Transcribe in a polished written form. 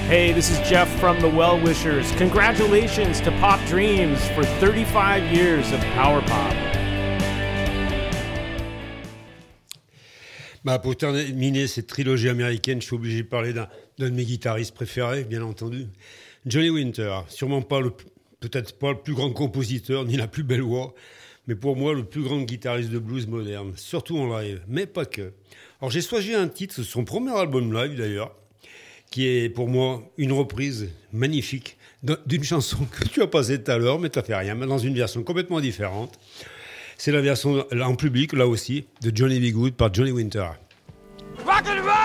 Hey, this is Jeff from the Well Wishers. Congratulations to Pop Dreams for 35 years of Power Pop. Pour terminer cette trilogie américaine, je suis obligé de parler d'un de mes guitaristes préférés, bien entendu. Johnny Winter, sûrement peut-être pas le plus grand compositeur, ni la plus belle voix, mais pour moi, le plus grand guitariste de blues moderne, surtout en live, mais pas que. Alors j'ai choisi un titre, son premier album live d'ailleurs, qui est pour moi une reprise magnifique d'une chanson que tu as passée tout à l'heure, mais tu n'as fait rien, mais dans une version complètement différente. C'est la version en public, là aussi, de Johnny B. Goode par Johnny Winter. Rock and roll!